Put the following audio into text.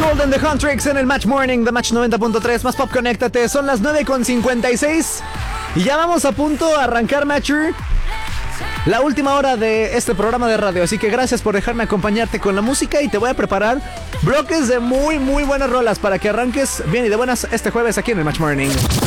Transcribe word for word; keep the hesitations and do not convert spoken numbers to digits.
Golden The Huntrix en el Match Morning de Match noventa punto tres. Más pop, conéctate. Son las nueve con cincuenta y seis. Y ya vamos a punto de arrancar, Matcher, la última hora de este programa de radio. Así que gracias por dejarme acompañarte con la música. Y te voy a preparar bloques de muy, muy buenas rolas para que arranques bien y de buenas este jueves aquí en el Match Morning.